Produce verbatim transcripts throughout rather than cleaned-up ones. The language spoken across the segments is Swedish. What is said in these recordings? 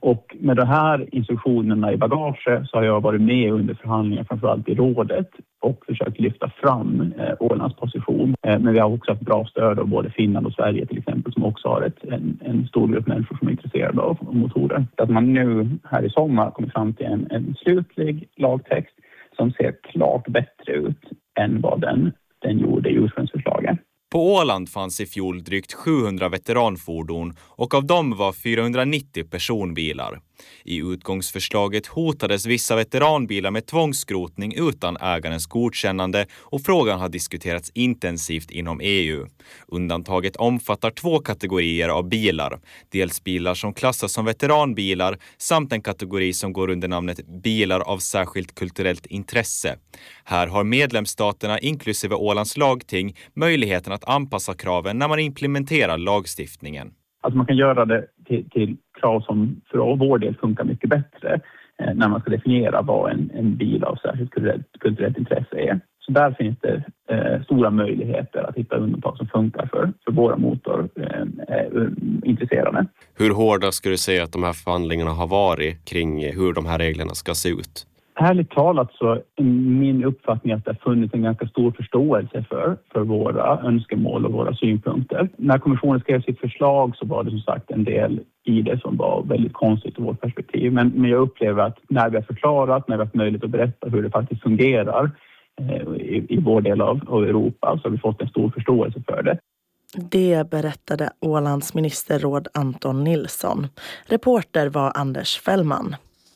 Och med de här instruktionerna i bagage så har jag varit med under förhandlingar framförallt i rådet och försökt lyfta fram eh, Ålands position. Eh, men vi har också haft bra stöd av både Finland och Sverige till exempel, som också har ett, en, en stor grupp människor som är intresserade av motorer. Att man nu här i sommar kommer fram till en, en slutlig lagtext som ser klart bättre ut än vad den, den gjorde i ursprungsförslaget. På Åland fanns i fjol drygt sjuhundra veteranfordon och av dem var fyrahundranittio personbilar. I utgångsförslaget hotades vissa veteranbilar med tvångsskrotning utan ägarens godkännande och frågan har diskuterats intensivt inom E U. Undantaget omfattar två kategorier av bilar. Dels bilar som klassas som veteranbilar samt en kategori som går under namnet bilar av särskilt kulturellt intresse. Här har medlemsstaterna inklusive Ålands lagting möjligheten att anpassa kraven när man implementerar lagstiftningen. Alltså man kan göra det till, till krav som för vår del funkar mycket bättre eh, när man ska definiera vad en, en bil av särskilt kulturellt, kulturellt intresse är. Så där finns det eh, stora möjligheter att hitta undantag som funkar för, för våra motorintresserade. Eh, hur hårda skulle du säga att de här förhandlingarna har varit kring hur de här reglerna ska se ut? Ärligt talat så är min uppfattning att det har funnits en ganska stor förståelse för, för våra önskemål och våra synpunkter. När kommissionen skrev sitt förslag så var det som sagt en del i det som var väldigt konstigt ur vårt perspektiv. Men, men jag upplever att när vi har förklarat, när vi har haft möjlighet att berätta hur det faktiskt fungerar eh, i, i vår del av, av Europa, så har vi fått en stor förståelse för det. Det berättade Ålands ministerråd Anton Nilsson. Reporter var Anders Fällman.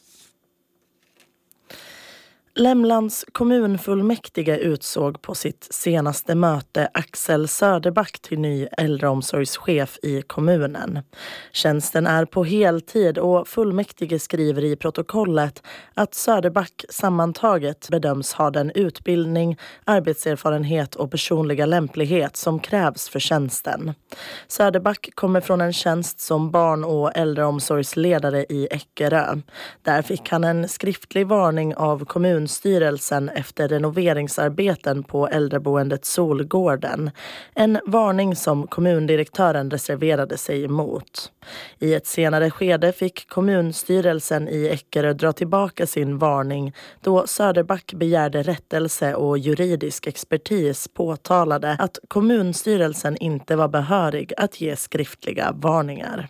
Lämlands kommunfullmäktige utsåg på sitt senaste möte Axel Söderback till ny äldreomsorgschef i kommunen. Tjänsten är på heltid och fullmäktige skriver i protokollet att Söderback sammantaget bedöms ha den utbildning, arbetserfarenhet och personliga lämplighet som krävs för tjänsten. Söderback kommer från en tjänst som barn- och äldreomsorgsledare i Eckerö. Där fick han en skriftlig varning av kommun styrelsen efter renoveringsarbeten på äldreboendet Solgården. En varning som kommundirektören reserverade sig emot. I ett senare skede fick kommunstyrelsen i Eckerö dra tillbaka sin varning då Söderback begärde rättelse och juridisk expertis påtalade att kommunstyrelsen inte var behörig att ge skriftliga varningar.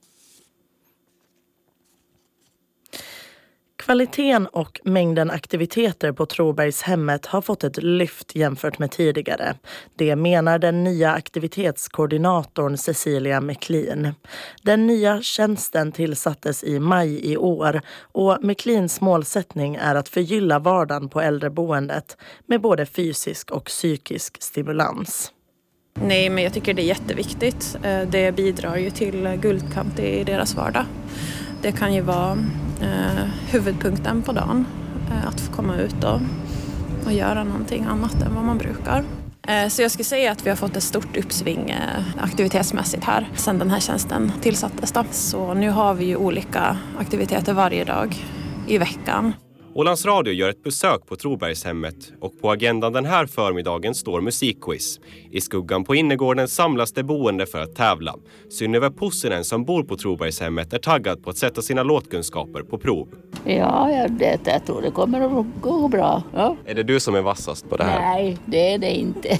Kvaliteten och mängden aktiviteter på Trobergshemmet har fått ett lyft jämfört med tidigare. Det menar den nya aktivitetskoordinatorn Cecilia McLean. Den nya tjänsten tillsattes i maj i år och McLeans målsättning är att förgylla vardagen på äldreboendet med både fysisk och psykisk stimulans. Nej, men jag tycker det är jätteviktigt. Det bidrar ju till guldkant i deras vardag. Det kan ju vara eh, huvudpunkten på dagen. Eh, att få komma ut och, och göra någonting annat än vad man brukar. Eh, så jag skulle säga att vi har fått ett stort uppsving eh, aktivitetsmässigt här sedan den här tjänsten tillsattes då. Så nu har vi ju olika aktiviteter varje dag i veckan. Ålands Radio gör ett besök på Trobergshemmet och på agendan den här förmiddagen står musikquiz. I skuggan på innergården samlas det boende för att tävla. Synnöve Pussinen som bor på Trobergshemmet är taggad på att sätta sina låtkunskaper på prov. Ja, jag, det, jag tror det kommer att gå bra. Ja. Är det du som är vassast på det här? Nej, det är det inte.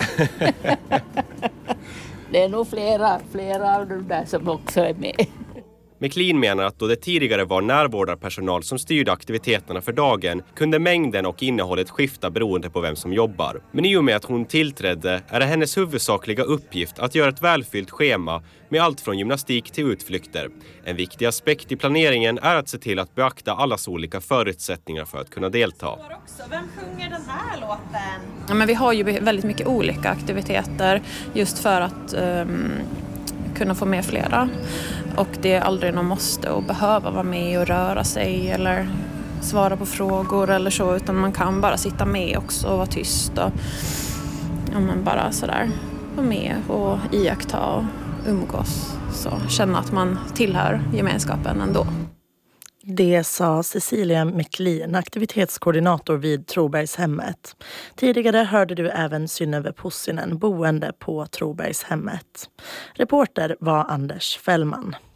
Det är nog flera, flera av de där som också är med. McLean menar att då det tidigare var närvårdarpersonal som styrde aktiviteterna för dagen kunde mängden och innehållet skifta beroende på vem som jobbar. Men i och med att hon tillträdde är det hennes huvudsakliga uppgift att göra ett välfyllt schema med allt från gymnastik till utflykter. En viktig aspekt i planeringen är att se till att beakta allas olika förutsättningar för att kunna delta. Vem sjunger den här låten? Ja, men vi har ju väldigt mycket olika aktiviteter just för att um, kunna få med flera. Och det är aldrig någon måste och behöva vara med och röra sig eller svara på frågor eller så, utan man kan bara sitta med också och vara tyst och ja, men bara sådär vara med och iaktta och umgås. Så känna att man tillhör gemenskapen ändå. Det sa Cecilia McLean, aktivitetskoordinator vid Trobergshemmet. Tidigare hörde du även Synnöve Pussinen, boende på Trobergshemmet. Reporter var Anders Fällman.